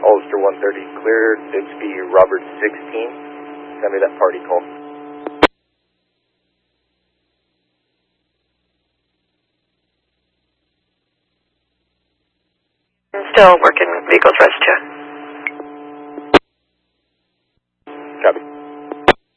Ulster 130 clear, Bixby Robert 16. Send me that party call. Still working vehicles rest 2.